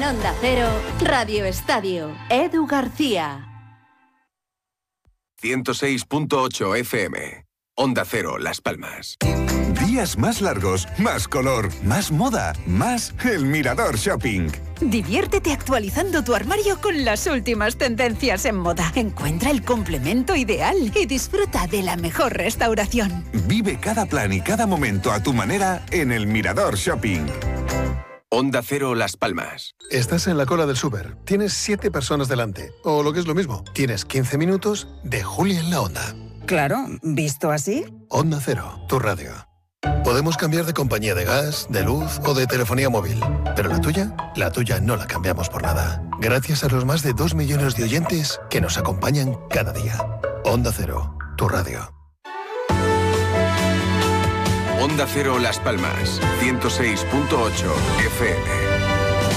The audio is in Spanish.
En Onda Cero, Radio Estadio, Edu García. 106.8 FM. Onda Cero, Las Palmas. Días más largos, más color, más moda, más El Mirador Shopping. Diviértete actualizando tu armario con las últimas tendencias en moda. Encuentra el complemento ideal y disfruta de la mejor restauración. Vive cada plan y cada momento a tu manera en El Mirador Shopping. Onda Cero, Las Palmas. Estás en la cola del súper. Tienes 7 personas delante. O lo que es lo mismo, tienes 15 minutos de Julia en la Onda. Claro, ¿visto así? Onda Cero, tu radio. Podemos cambiar de compañía de gas, de luz o de telefonía móvil. Pero la tuya no la cambiamos por nada. Gracias a los más de 2 millones de oyentes que nos acompañan cada día. Onda Cero, tu radio. Onda Cero, Las Palmas. 106.8 FM.